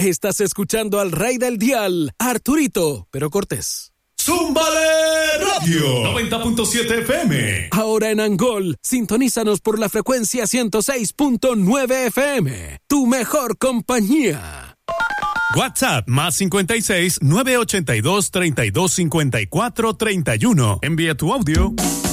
Estás escuchando al rey del dial, Arturito, pero Cortés. ¡Zúmbale Radio 90.7 FM! Ahora en Angol, sintonízanos por la frecuencia 106.9 FM. Tu mejor compañía. WhatsApp más 56 982 32 54 31. Envía tu audio.